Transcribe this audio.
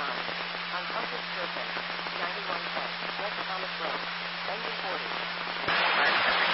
bound. On Compass Surface, 91 West Thomas Road, engine 40.